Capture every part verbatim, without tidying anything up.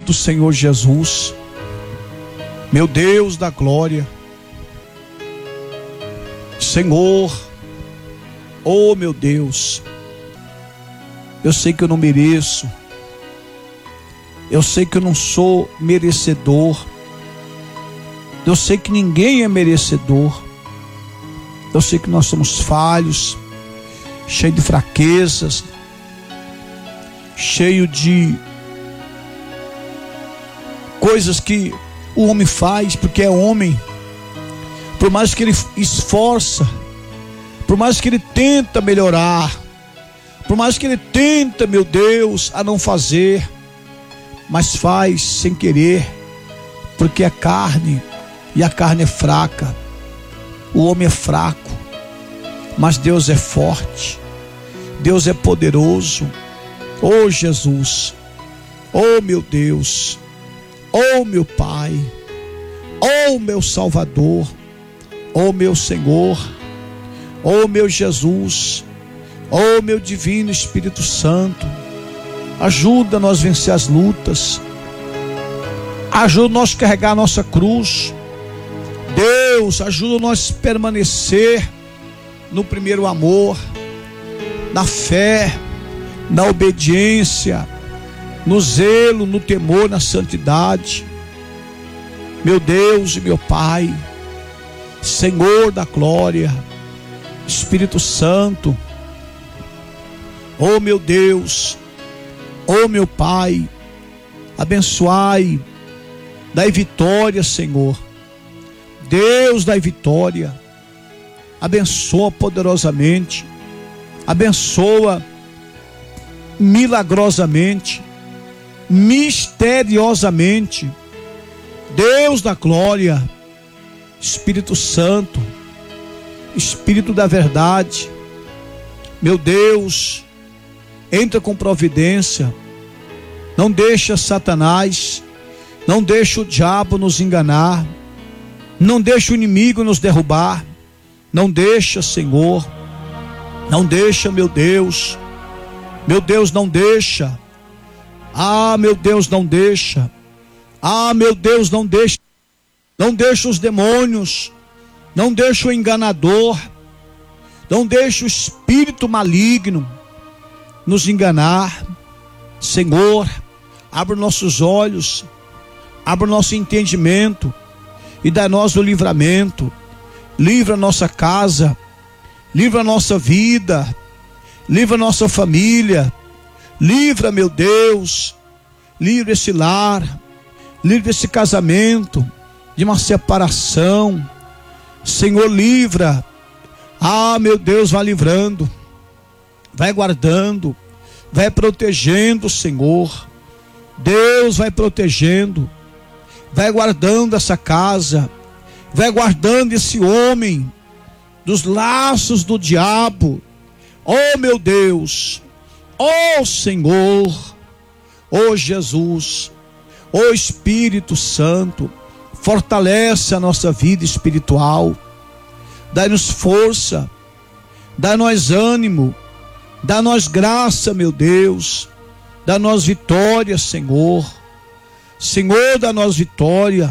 do Senhor Jesus, meu Deus da glória, Senhor, oh meu Deus, eu sei que eu não mereço, eu sei que eu não sou merecedor, eu sei que ninguém é merecedor, eu sei que nós somos falhos, cheios de fraquezas, cheio de coisas que o homem faz porque é homem. Por mais que ele esforça, por mais que ele tenta melhorar, por mais que ele tenta, meu Deus, a não fazer, mas faz sem querer, porque é carne, e a carne é fraca, o homem é fraco, mas Deus é forte, Deus é poderoso. Oh Jesus, oh meu Deus, oh meu Pai, oh meu Salvador, oh meu Senhor, oh meu Jesus, oh meu divino Espírito Santo, ajuda nós a vencer as lutas, ajuda nós a carregar a nossa cruz. Deus, ajuda nós a permanecer no primeiro amor, na fé, na obediência, no zelo, no temor, na santidade. Meu Deus e meu Pai, Senhor da glória, Espírito Santo, oh meu Deus, oh meu Pai, abençoai, dai vitória, Senhor. Deus, dai vitória, abençoa poderosamente, abençoa milagrosamente, misteriosamente. Deus da glória, Espírito Santo, Espírito da verdade, meu Deus, entra com providência, não deixa Satanás, não deixa o diabo nos enganar, não deixa o inimigo nos derrubar, não deixa, Senhor, não deixa, meu Deus, meu Deus, não deixa, ah, meu Deus, não deixa, ah, meu Deus, não deixa, não deixa os demônios, não deixa o enganador, não deixa o espírito maligno nos enganar. Senhor, abre nossos olhos, abre o nosso entendimento e dá-nos o livramento. Livra a nossa casa, livra a nossa vida, livra a nossa família, livra, meu Deus, livra esse lar, livra esse casamento de uma separação. Senhor, livra, ah, meu Deus, vai livrando, vai guardando, vai protegendo, Senhor. Deus vai protegendo, vai guardando essa casa, vai guardando esse homem dos laços do diabo. Oh meu Deus, oh Senhor, oh Jesus, oh Espírito Santo, fortalece a nossa vida espiritual, dá-nos força, dá-nos ânimo, dá-nos graça, meu Deus, dá-nos vitória, Senhor. Senhor, dá-nos vitória,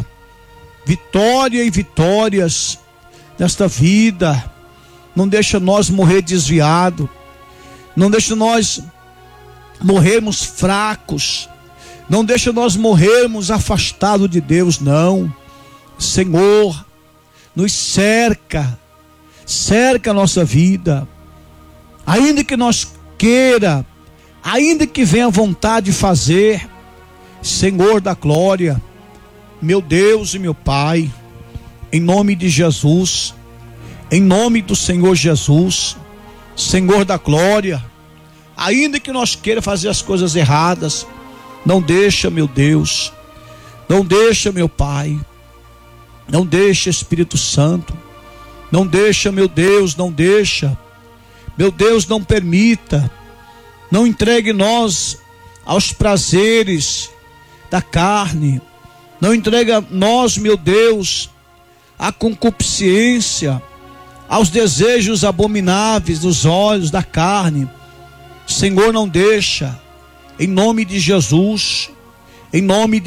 vitória e vitórias nesta vida. Não deixa nós morrer desviado, não deixa nós morrermos fracos, não deixa nós morrermos afastados de Deus, não. Senhor, nos cerca, cerca a nossa vida, ainda que nós queira, ainda que venha vontade de fazer, Senhor da glória, meu Deus e meu Pai, em nome de Jesus, em nome do Senhor Jesus, Senhor da glória, ainda que nós queira fazer as coisas erradas, não deixa, meu Deus, não deixa, meu Pai, não deixa, Espírito Santo, não deixa, meu Deus, não deixa, meu Deus, não permita, não entregue nós aos prazeres da carne, não entrega nós, meu Deus, à concupiscência, aos desejos abomináveis dos olhos, da carne. Senhor, não deixa, em nome de Jesus, em nome de